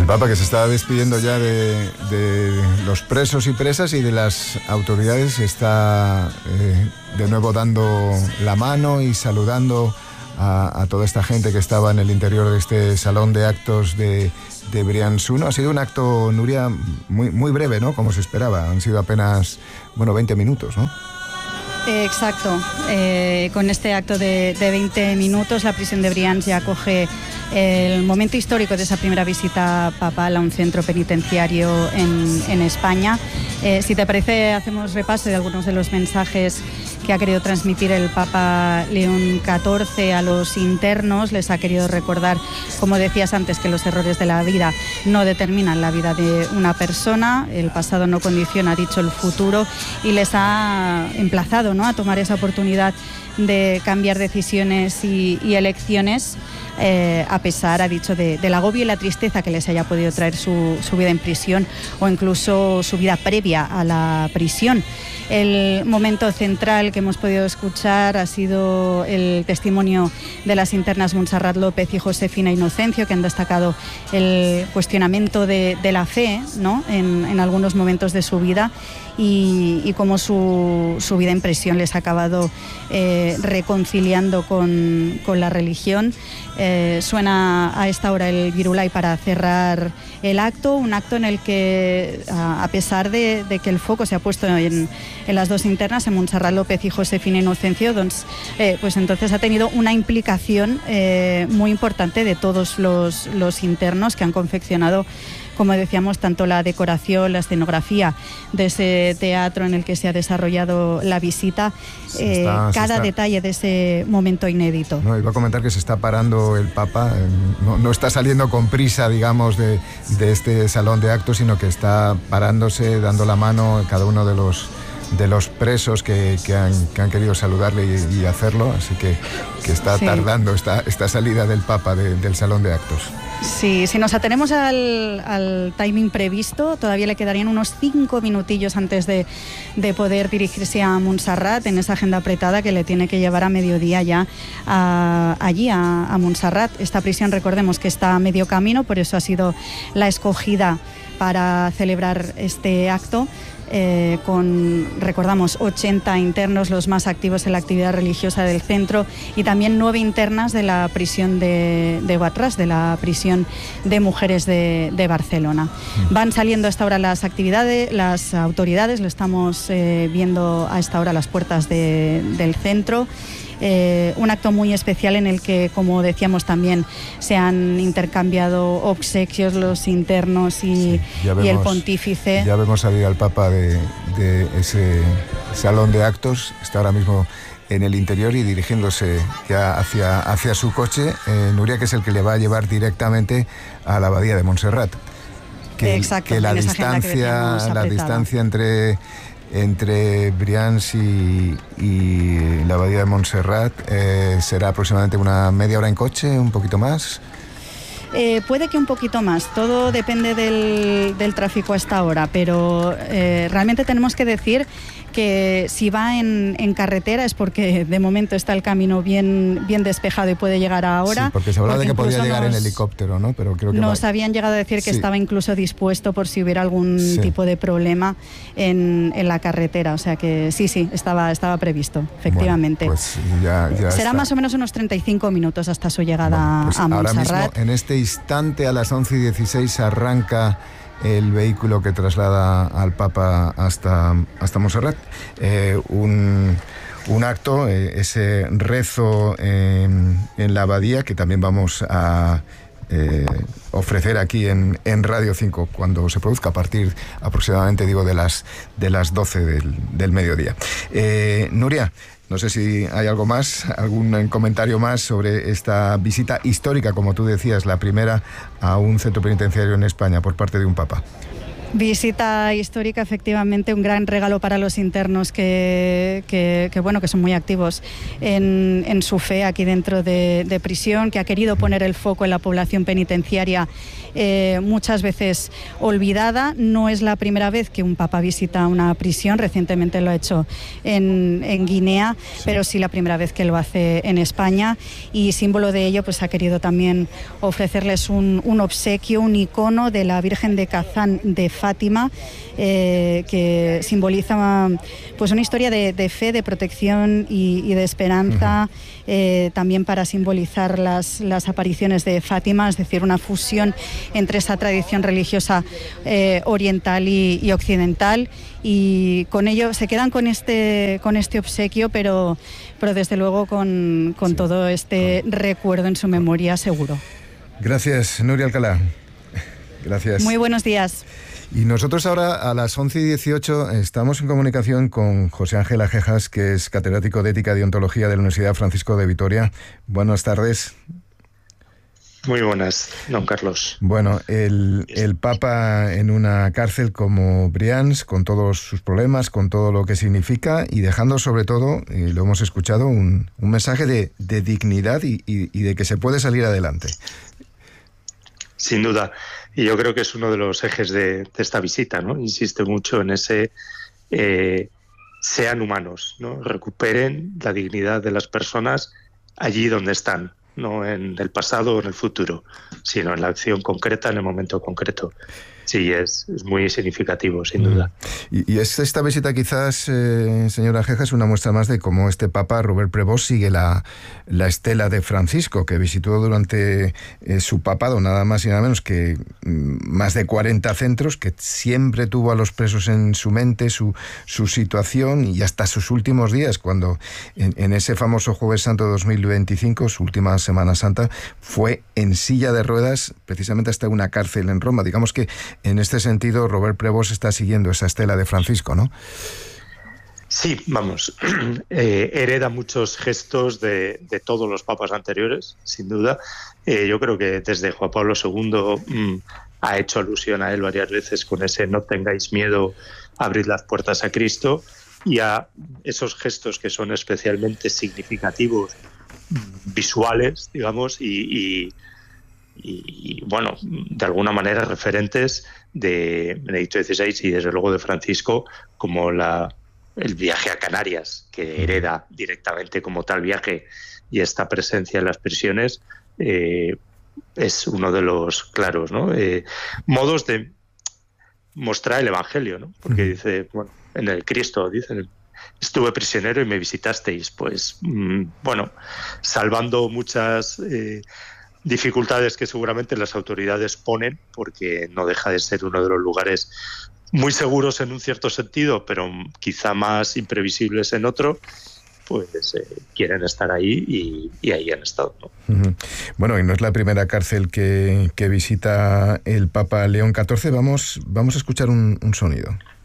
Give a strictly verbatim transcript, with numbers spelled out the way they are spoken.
Papa, que se está despidiendo ya de, de los presos y presas y de las autoridades, está eh, de nuevo dando la mano y saludando a, a toda esta gente que estaba en el interior de este salón de actos de, de Brians uno. Ha sido un acto, Nuria, muy, muy breve, ¿no? Como se esperaba. Han sido apenas, bueno, veinte minutos, ¿no? Eh, exacto. Eh, con este acto de, de veinte minutos, la prisión de Brians ya acoge el momento histórico de esa primera visita papal a un centro penitenciario en, en España. Eh, si te parece, hacemos repaso de algunos de los mensajes que ha querido transmitir el Papa León catorce a los internos. Les ha querido recordar, como decías antes, que los errores de la vida no determinan la vida de una persona, el pasado no condiciona, ha dicho, el futuro, y les ha emplazado, ¿no?, a tomar esa oportunidad de cambiar decisiones y, y elecciones, eh, a pesar, ha dicho, de, del agobio y la tristeza que les haya podido traer su, su vida en prisión o incluso su vida previa a la prisión. El momento central que hemos podido escuchar ha sido el testimonio de las internas Montserrat López y Josefina Inocencio, que han destacado el cuestionamiento de, de la fe, ¿no?, en, en algunos momentos de su vida, y, y cómo su, su vida en prisión les ha acabado eh, reconciliando con, con la religión. Eh, suena a esta hora el Virulai para cerrar el acto, un acto en el que, a, a pesar de, de que el foco se ha puesto en, en las dos internas, en Montserrat López y Josefina Inocencio, doncs, eh, pues entonces ha tenido una implicación eh, muy importante de todos los, los internos, que han confeccionado, como decíamos, tanto la decoración, la escenografía de ese teatro en el que se ha desarrollado la visita, eh, está, cada está, detalle de ese momento inédito. No, iba a comentar que se está parando el Papa, eh, no, no está saliendo con prisa, digamos, de, de este salón de actos, sino que está parándose, dando la mano a cada uno de los de los presos que, que, han, que han querido saludarle y, y hacerlo, así que, que está sí. tardando esta, esta salida del Papa de, del salón de actos. Sí, si nos atenemos al, al timing previsto, todavía le quedarían unos cinco minutillos antes de, de poder dirigirse a Montserrat, en esa agenda apretada que le tiene que llevar a mediodía ya a, allí, a, a Montserrat. Esta prisión, recordemos que está a medio camino, por eso ha sido la escogida para celebrar este acto. Eh, con, recordamos, ochenta internos, los más activos en la actividad religiosa del centro, y también nueve internas de la prisión de, de Guatras, de la prisión de mujeres de, de Barcelona. Van saliendo a esta hora las actividades, las autoridades, lo estamos eh, viendo a esta hora a las puertas de, del centro. Eh, un acto muy especial en el que, como decíamos, también se han intercambiado obsequios los internos y, sí, vemos, y el pontífice. Ya vemos salir al Papa de, de ese salón de actos, está ahora mismo en el interior y dirigiéndose ya hacia, hacia su coche, eh, Nuria, que es el que le va a llevar directamente a la abadía de Montserrat. Que, Exacto, que la distancia, que la distancia entre entre Brians y, y la abadía de Montserrat eh, será aproximadamente una media hora en coche, un poquito más. Eh, puede que un poquito más, todo depende del, del tráfico a esta hora, pero eh, realmente tenemos que decir que si va en, en carretera es porque de momento está el camino bien, bien despejado y puede llegar ahora. Sí, porque se hablaba de que podía llegar nos, en helicóptero, ¿no? Pero creo que nos va... habían llegado a decir que sí. estaba incluso dispuesto por si hubiera algún sí. tipo de problema en, en la carretera, o sea que sí, sí, estaba, estaba previsto, efectivamente. Bueno, pues ya, ya Será está. más o menos unos treinta y cinco minutos hasta su llegada bueno, pues a Montserrat. Ahora mismo, en este instante, a las once y dieciséis, arranca el vehículo que traslada al Papa hasta, hasta Montserrat. Eh, un, un acto, eh, ese rezo eh, en la abadía, que también vamos a eh, ofrecer aquí en, en Radio cinco cuando se produzca, a partir aproximadamente, digo, de las, de las doce del, del mediodía. Eh, Nuria, no sé si hay algo más, algún comentario más sobre esta visita histórica, como tú decías, la primera a un centro penitenciario en España por parte de un papa. Visita histórica, efectivamente, un gran regalo para los internos que, que, que bueno, que son muy activos en, en su fe aquí dentro de, de prisión, que ha querido poner el foco en la población penitenciaria eh, muchas veces olvidada. No es la primera vez que un papa visita una prisión, recientemente lo ha hecho en, en Guinea, sí. pero sí la primera vez que lo hace en España, y símbolo de ello pues ha querido también ofrecerles un, un obsequio, un icono de la Virgen de Kazán de Fátima, eh, que simboliza pues una historia de, de fe, de protección y, y de esperanza, uh-huh. eh, también para simbolizar las, las apariciones de Fátima, es decir, una fusión entre esa tradición religiosa eh, oriental y, y occidental, y con ello se quedan con este, con este obsequio, pero, pero desde luego con, con sí. todo este recuerdo en su memoria seguro. Gracias, Nuria Alcalá. Gracias. Muy buenos días. Y nosotros ahora a las once y dieciocho estamos en comunicación con José Ángel Ajejas, que es catedrático de Ética y Deontología de la Universidad Francisco de Vitoria. Buenas tardes. Muy buenas, don Carlos. Bueno, el, el Papa en una cárcel como Brians, con todos sus problemas, con todo lo que significa, y dejando sobre todo, y lo hemos escuchado, un, un mensaje de, de dignidad y, y, y de que se puede salir adelante. Sin duda. Y yo creo que es uno de los ejes de, de esta visita, ¿no? Insiste mucho en ese eh, sean humanos, ¿no? Recuperen la dignidad de las personas allí donde están, no en el pasado o en el futuro, sino en la acción concreta, en el momento concreto. Sí, es, es muy significativo, sin duda. Y, y es esta visita quizás, eh, señora Ajejas, es una muestra más de cómo este Papa, Robert Prevost, sigue la, la estela de Francisco, que visitó durante eh, su papado nada más y nada menos que mm, más de cuarenta centros, que siempre tuvo a los presos en su mente, su, su situación, y hasta sus últimos días, cuando en, en ese famoso Jueves Santo dos mil veinticinco, su última Semana Santa, fue en silla de ruedas, precisamente hasta una cárcel en Roma. Digamos que en este sentido, Robert Prevost está siguiendo esa estela de Francisco, ¿no? Sí, vamos, eh, hereda muchos gestos de, de todos los papas anteriores, sin duda. Eh, yo creo que desde Juan Pablo segundo mmm, ha hecho alusión a él varias veces con ese no tengáis miedo, abrid las puertas a Cristo, y a esos gestos que son especialmente significativos, visuales, digamos, y... y Y, y, bueno, de alguna manera referentes de Benedicto dieciséis y desde luego de Francisco, como la, el viaje a Canarias, que hereda directamente como tal viaje, y esta presencia en las prisiones eh, es uno de los claros, ¿no? Eh, modos de mostrar el Evangelio, ¿no? Porque dice, bueno, en el Cristo, dicen, estuve prisionero y me visitasteis. Pues, mmm, bueno, salvando muchas... Eh, dificultades que seguramente las autoridades ponen, porque no deja de ser uno de los lugares muy seguros en un cierto sentido, pero quizá más imprevisibles en otro, pues eh, quieren estar ahí y, y ahí han estado, ¿no? Uh-huh. Bueno, y no es la primera cárcel que, que visita el Papa León catorce. Vamos, vamos a escuchar un, un sonido.